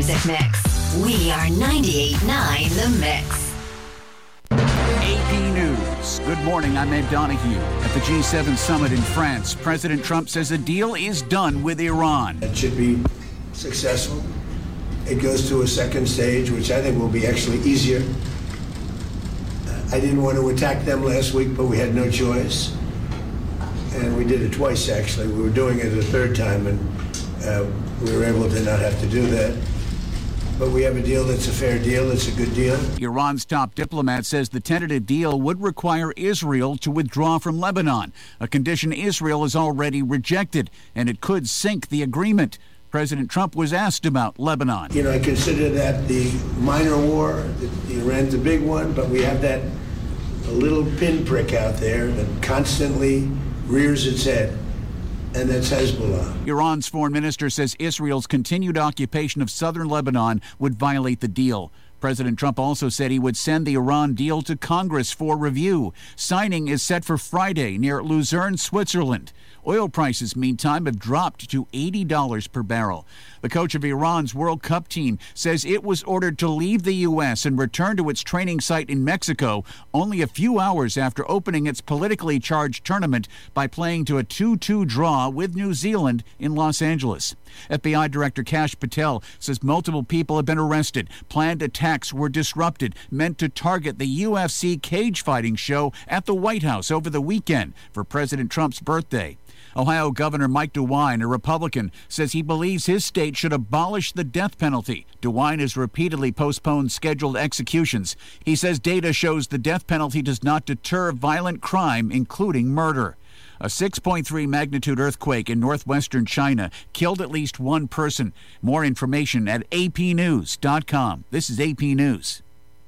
Music Mix. We are 98.9 The Mix. AP News. Good morning, I'm Ed Donahue. At the G7 summit in France, President Trump says a deal is done with Iran. It should be successful. It goes to a second stage, which I think will be actually easier. I didn't want to attack them last week, but we had no choice. And we did it twice, actually. We were doing it a third time, and we were able to not have to do that. But we have a deal that's a fair deal. It's a good deal. Iran's top diplomat says the tentative deal would require Israel to withdraw from Lebanon, a condition Israel has already rejected, and it could sink the agreement. President Trump was asked about Lebanon. You know, I consider that the minor war. Iran's a big one, but we have that a little pinprick out there that constantly rears its head, and that's Hezbollah. Iran's foreign minister says Israel's continued occupation of southern Lebanon would violate the deal. President Trump also said he would send the Iran deal to Congress for review. Signing is set for Friday near Luzerne, Switzerland. Oil prices, meantime, have dropped to $80 per barrel. The coach of Iran's World Cup team says it was ordered to leave the U.S. and return to its training site in Mexico only a few hours after opening its politically charged tournament by playing to a 2-2 draw with New Zealand in Los Angeles. FBI Director Kash Patel says multiple people have been arrested. Planned attacks were disrupted, meant to target the UFC cage fighting show at the White House over the weekend for President Trump's birthday. Ohio Governor Mike DeWine, a Republican, says he believes his state should abolish the death penalty. DeWine has repeatedly postponed scheduled executions. He says data shows the death penalty does not deter violent crime, including murder. A 6.3 magnitude earthquake in northwestern China killed at least one person. More information at apnews.com. This is AP News.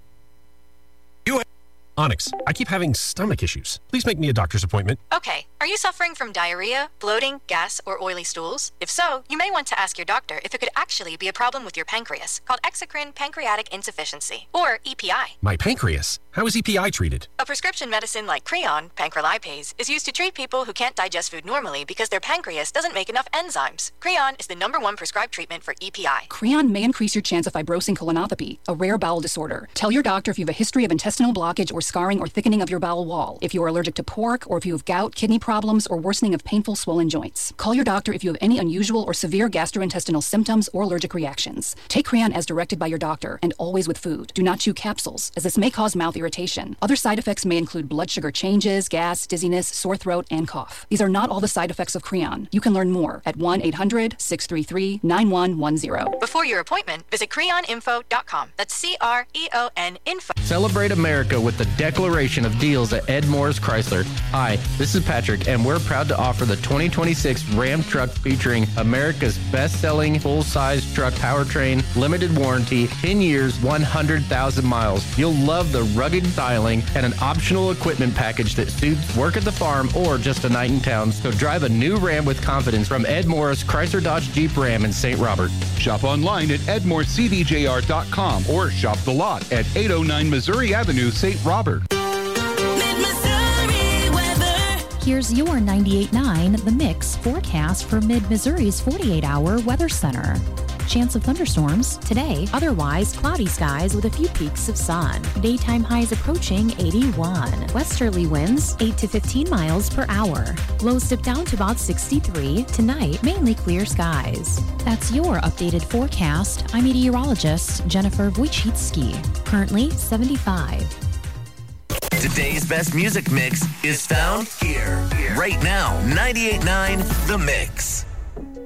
Onyx, I keep having stomach issues. Please make me a doctor's appointment. Okay. Are you suffering from diarrhea, bloating, gas, or oily stools? If so, you may want to ask your doctor if it could actually be a problem with your pancreas, called exocrine pancreatic insufficiency, or EPI. My pancreas? How is EPI treated? A prescription medicine like Creon, pancrelipase, is used to treat people who can't digest food normally because their pancreas doesn't make enough enzymes. Creon is the #1 prescribed treatment for EPI. Creon may increase your chance of fibrosing colonopathy, a rare bowel disorder. Tell your doctor if you have a history of intestinal blockage or scarring or thickening of your bowel wall, if you are allergic to pork, or if you have gout, kidney problems, or worsening of painful swollen joints. Call your doctor if you have any unusual or severe gastrointestinal symptoms or allergic reactions. Take Creon as directed by your doctor, and always with food. Do not chew capsules, as this may cause mouth irritation. Other side effects may include blood sugar changes, gas, dizziness, sore throat, and cough. These are not all the side effects of Creon. You can learn more at 1-800-633-9110. Before your appointment, visit creoninfo.com. That's CREON info. Celebrate America with the Declaration of Deals at Ed Morris Chrysler. Hi, this is Patrick, and we're proud to offer the 2026 Ram truck featuring America's best-selling full-size truck powertrain, limited warranty, 10 years, 100,000 miles. You'll love the rugged styling and an optional equipment package that suits work at the farm or just a night in town. So drive a new Ram with confidence from Ed Morris Chrysler Dodge Jeep Ram in St. Robert. Shop online at edmorecdjr.com or shop the lot at 809 Missouri Avenue, St. Robert. Here's your 98.9 The Mix forecast for Mid-Missouri's 48-hour weather center. Chance of thunderstorms today, otherwise cloudy skies with a few peaks of sun. Daytime highs approaching 81. Westerly winds 8 to 15 miles per hour. Lows dip down to about 63. Tonight, mainly clear skies. That's your updated forecast. I'm meteorologist Jennifer Wojcicki. Currently 75. Today's best music mix is found here. Right now, 98.9 The Mix.